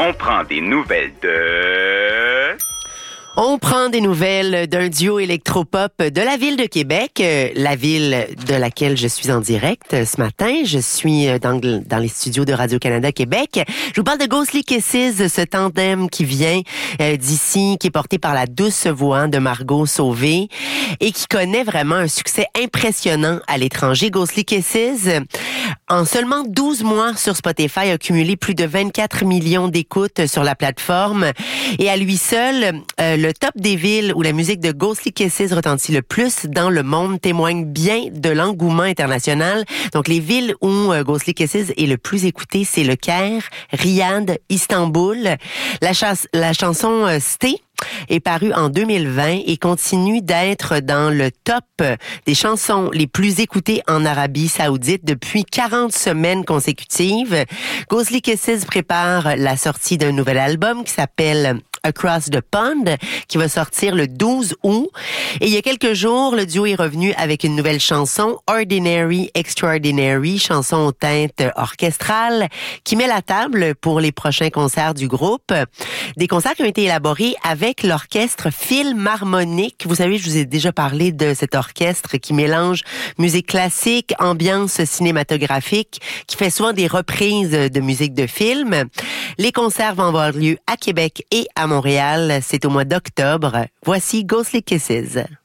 On prend des nouvelles de... On prend des nouvelles d'un duo électropop de la ville de Québec, la ville de laquelle je suis en direct ce matin. Je suis dans les studios de Radio-Canada Québec. Je vous parle de Ghostly Kisses, ce tandem qui vient d'ici, qui est porté par la douce voix de Margot Sauvé et qui connaît vraiment un succès impressionnant à l'étranger. Ghostly Kisses, en seulement 12 mois sur Spotify, a cumulé plus de 24 millions d'écoutes sur la plateforme. Et à lui seul, le top des villes où la musique de Ghostly Kisses retentit le plus dans le monde témoigne bien de l'engouement international. Donc, les villes où Ghostly Kisses est le plus écouté, c'est le Caire, Riyad, Istanbul. La chanson Stay est parue en 2020 et continue d'être dans le top des chansons les plus écoutées en Arabie Saoudite depuis 40 semaines consécutives. Ghostly Kisses prépare la sortie d'un nouvel album qui s'appelle Across the Pond, qui va sortir le 12 août. Et il y a quelques jours, le duo est revenu avec une nouvelle chanson, Ordinary Extraordinary, chanson aux teintes orchestrales, qui met la table pour les prochains concerts du groupe. Des concerts qui ont été élaborés avec l'orchestre Philharmonique. Vous savez, je vous ai déjà parlé de cet orchestre qui mélange musique classique, ambiance cinématographique, qui fait souvent des reprises de musique de film. Les concerts vont avoir lieu à Québec et à Montréal. C'est au mois d'octobre. Voici Ghostly Kisses.